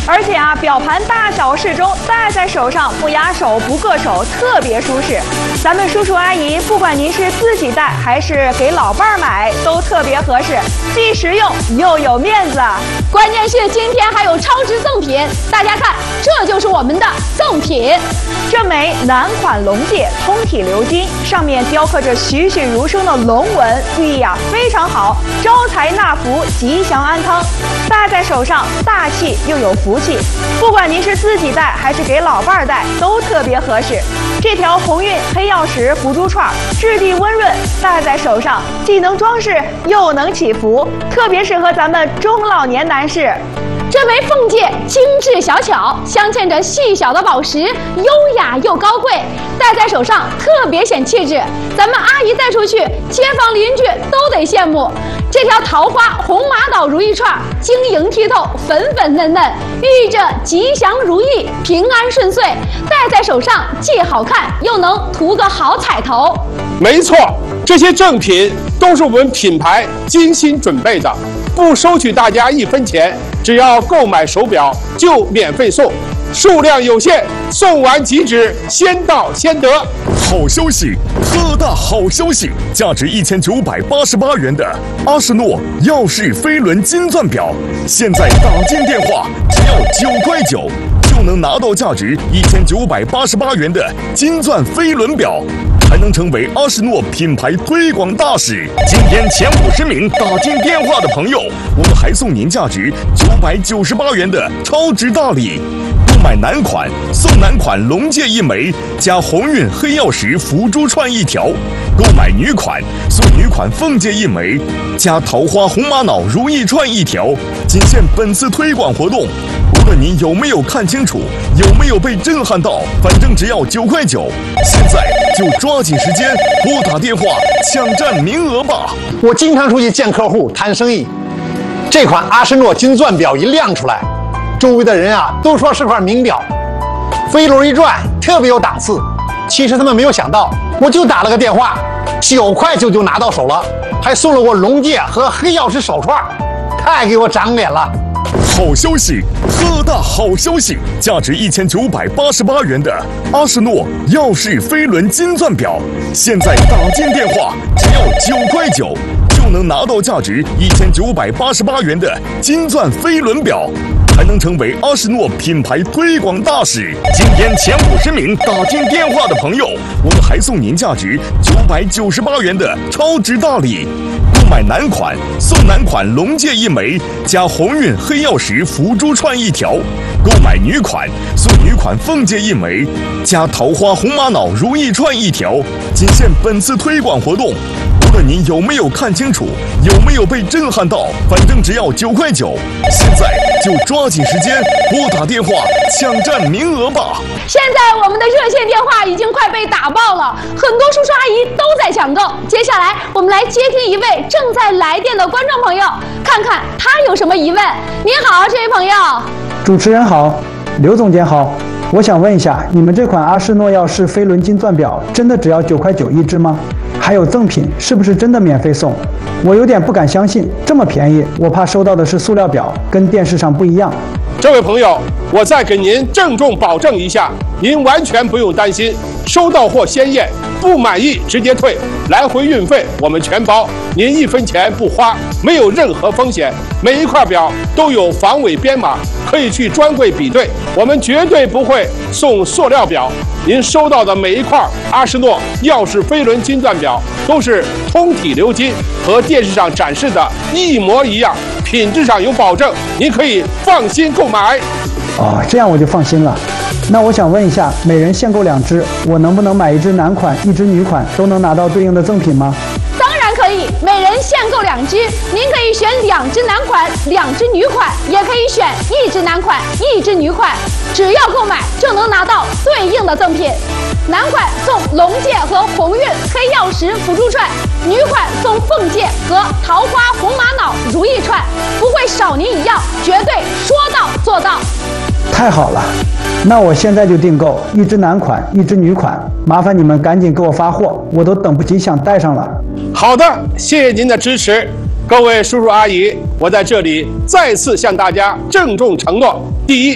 而且啊，表盘大小适中，戴在手上不压手不硌手，特别舒适。咱们叔叔阿姨，不管您是自己戴还是给老伴儿买，都特别合适，既实用又有面子。 关键是今天还有超值赠品，大家看，这就是我们的赠品。 这枚男款龙戒通体鎏金，上面雕刻着栩栩如生的龙纹，寓意啊非常好，招财纳福，吉祥安康。戴在手上大气又有福气，不管您是自己戴还是给老伴儿戴，都特别合适。这条鸿运黑曜石福珠串质地温润，戴在手上既能装饰又能祈福，特别适合咱们中老年男士。 这枚凤戒精致小巧，镶嵌着细小的宝石，优雅又高贵，戴在手上特别显气质。咱们阿姨戴出去，街坊邻居都得羡慕。这条桃花红玛瑙如意串，晶莹剔透，粉粉嫩嫩，寓意着吉祥如意、平安顺遂。戴在手上既好看，又能图个好彩头。 没错，这些赠品都是我们品牌精心准备的，不收取大家1分钱，只要购买手表就免费送，数量有限，送完即止，先到先得。 好消息，特大好消息！价值1988元的阿诗诺耀世飞轮金钻表，现在打进电话只要9块9，就能拿到价值1988元的金钻飞轮表，还能成为阿诗诺品牌推广大使。今天前50名打进电话的朋友，我们还送您价值998元的超值大礼。购买男款送男款龙戒1枚，加鸿运黑曜石福珠串1条；购买女款送女款凤戒1枚，加桃花红玛瑙如意串1条。仅限本次推广活动，无论您有没有看清楚，有没有被震撼到，反正只要9块9。现在就抓紧时间拨打电话抢占名额吧！ 我经常出去见客户谈生意，这款阿诗诺金钻表一亮出来，周围的人啊都说是块名表，飞轮一转特别有档次。其实他们没有想到，我就打了个电话，9块9就拿到手了，还送了我龙戒和黑曜石手串，太给我长脸了。 好消息，特大好消息！价值1988元的阿诗诺耀世飞轮金钻表，现在打进电话只要9块9，就能拿到价值1988元的金钻飞轮表，还能成为阿诗诺品牌推广大使。今天前50名打进电话的朋友，我们还送您价值998元的超值大礼。购买男款送男款龙戒1枚，加鸿运黑曜石福珠串1条；购买女款送女款凤戒1枚，加桃花红玛瑙如意串1条。仅限本次推广活动，无论您有没有看清楚，有没有被震撼到，反正只要9块9。现在就抓紧时间拨打电话抢占名额吧！ 现在我们的热线电话已经快被打爆了，很多叔叔阿姨都在抢购。接下来我们来接听一位正在来电的观众朋友，看看他有什么疑问。您好，这位朋友。 主持人好，刘总监好，我想问一下，你们这款阿诗诺耀世飞轮金钻表真的只要9块9一只吗？还有赠品是不是真的免费送？我有点不敢相信，这么便宜，我怕收到的是塑料表，跟电视上不一样。 这位朋友，我再给您郑重保证一下，您完全不用担心，收到货先验，不满意直接退，来回运费我们全包，您1分钱不花，没有任何风险。每一块表都有防伪编码，可以去专柜比对，我们绝对不会送塑料表。您收到的每一块阿诗诺耀世飞轮金钻表都是通体鎏金，和电视上展示的一模一样，品质上有保证，您可以放心购买。 哦，这样我就放心了。那我想问一下，每人限购2只，我能不能买1只男款1只女款，都能拿到对应的赠品吗？ 当然可以，每人限购2只，您可以选2只男款2只女款，也可以选1只男款1只女款，只要购买就能拿到对应的赠品。男款送龙戒和鸿运黑曜石福珠串，女款送凤戒和桃花红玛瑙如意串，不会少您一样，绝对说到做到。 太好了，那我现在就订购1只男款1只女款，麻烦你们赶紧给我发货，我都等不及想戴上了。 好的，谢谢您的支持，各位叔叔阿姨，我在这里再次向大家郑重承诺：第一，